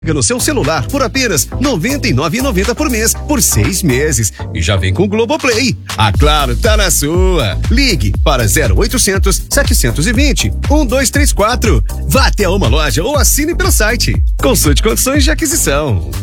no seu celular por apenas R$ 99,90 por mês, por 6 meses. E já vem com o Globoplay. A Claro tá na sua. Ligue para 0800 720 1234. Vá até uma loja ou assine pelo site. Consulte condições de aquisição.